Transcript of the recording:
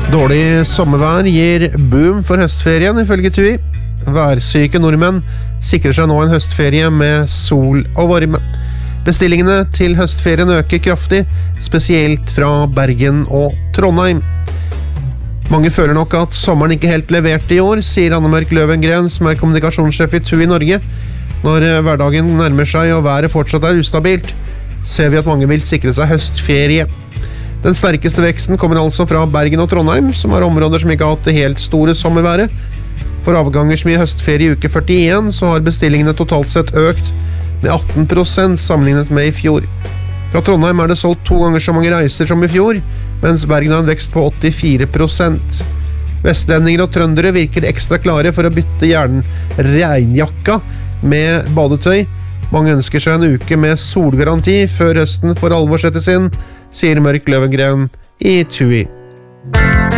Dårlig sommervær gir boom for høstferien, ifølge TUI. Værsyke nordmenn sikrer seg nå en høstferie med sol og varme. Bestillingene til høstferien øker kraftig, spesielt fra Bergen og Trondheim. Mange føler nok at sommeren ikke helt leverte i år, sier Anne-Mørk Løvengren, som er kommunikasjonssjef i TUI Norge. Når hverdagen nærmer seg og været fortsatt er ustabilt, ser vi at mange vil sikre seg høstferie. Den sterkeste veksten kommer altså fra Bergen og Trondheim, som er områder som ikke har hatt det helt store sommerværet. For avganger som i høstferie i uke 41, så har bestillingene totalt sett økt med 18% sammenlignet med i fjor. Fra Trondheim er det solgt 2 ganger så mange reiser som i fjor, mens Bergen har en vekst på 84%. Vestlendinger og trøndere virker ekstra klare for å bytte regnjakka med badetøy. Mange ønsker seg en uke med solgaranti før høsten for alvor settes inn, sier Mørk Løvengren i TUI.